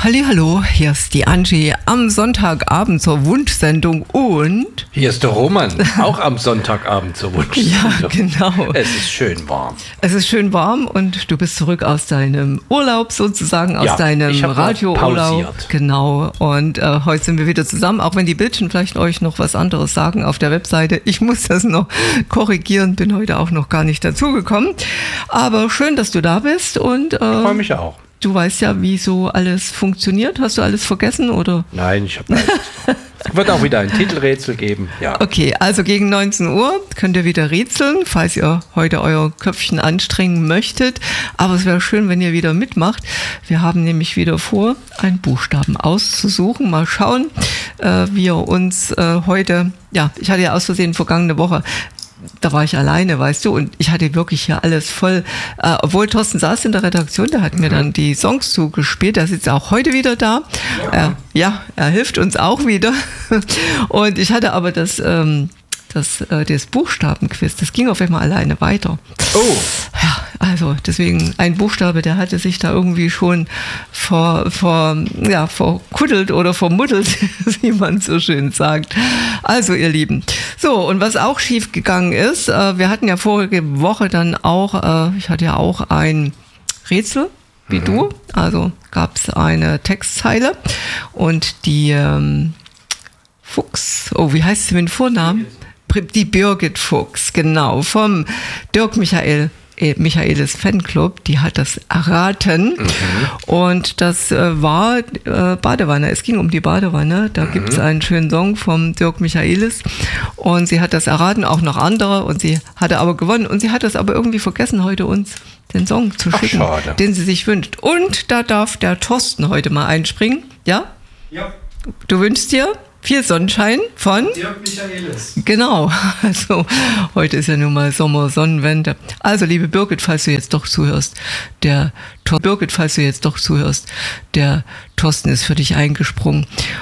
Hallihallo, hier ist die Angie am Sonntagabend zur Wunschsendung und... Hier ist der Roman, auch am Sonntagabend zur Wunschsendung. Ja, genau. Es ist schön warm. Es ist schön warm und du bist zurück aus deinem Urlaub sozusagen, aus deinem Radiourlaub. Genau, und heute sind wir wieder zusammen, auch wenn die Bildchen vielleicht euch noch was anderes sagen auf der Webseite. Ich muss das noch korrigieren, bin heute auch noch gar nicht dazugekommen. Aber schön, dass du da bist und... ich freue mich auch. Du weißt ja, wie so alles funktioniert. Hast du alles vergessen, oder? Nein, ich habe nichts. Es wird auch wieder ein Titelrätsel geben. Ja. Okay, also gegen 19 Uhr könnt ihr wieder rätseln, falls ihr heute euer Köpfchen anstrengen möchtet. Aber es wäre schön, wenn ihr wieder mitmacht. Wir haben nämlich wieder vor, einen Buchstaben auszusuchen. Mal schauen, wie ihr uns heute... Ja, ich hatte ja aus Versehen vergangene Woche... Da war ich alleine, weißt du, und ich hatte wirklich hier alles voll, obwohl Thorsten saß in der Redaktion, der hat mir dann die Songs zugespielt, der sitzt auch heute wieder da. Er hilft uns auch wieder. Und ich hatte aber das Buchstabenquiz, das ging auf einmal alleine weiter. Oh. Ja, also deswegen ein Buchstabe, der hatte sich da irgendwie schon verkuddelt oder vermuddelt, wie man so schön sagt. Also ihr Lieben. So, und was auch schief gegangen ist, wir hatten ja vorige Woche dann auch, ich hatte ja auch ein Rätsel, wie du, also gab es eine Textzeile und die Fuchs, wie heißt sie mit dem Vornamen? Die Birgit Fuchs, genau, vom Dirk Michaelis Fanclub, die hat das erraten. Und das war Badewanne. Es ging um die Badewanne. Da gibt es einen schönen Song vom Dirk Michaelis. Und sie hat das erraten, auch noch andere. Und sie hatte aber gewonnen. Und sie hat das aber irgendwie vergessen, heute uns den Song zu schicken, den sie sich wünscht. Und da darf der Thorsten heute mal einspringen. Ja? Ja. Du wünschst dir viel Sonnenschein von Dirk Michaelis. Genau, also heute ist ja nun mal Sommer, Sonnenwende. Also liebe Birgit, falls du jetzt doch zuhörst, der Thorsten ist für dich eingesprungen.